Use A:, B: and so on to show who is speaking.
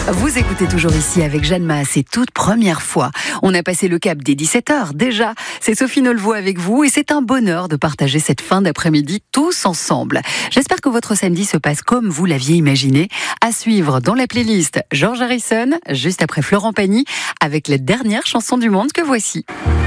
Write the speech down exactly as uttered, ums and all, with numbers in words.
A: Vous écoutez toujours ici avec Jeanne Masse, c'est toute première fois. On a passé le cap des dix-sept heures déjà. C'est Sophie Nolvaux avec vous et c'est un bonheur de partager cette fin d'après-midi tous ensemble. J'espère que votre samedi se passe comme vous l'aviez imaginé. À suivre dans la playlist George Harrison, juste après Florent Pagny, avec la dernière chanson du monde que voici.